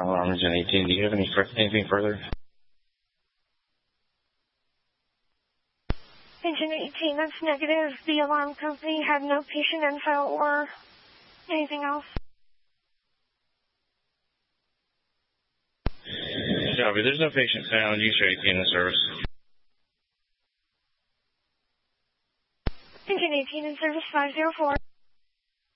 alarm is in 18. Do you have anything further? Engine 18, that's negative. The alarm company had no patient info or anything else. Copy, there's no patient found. Use 18 in service. Engine 18 in service 504.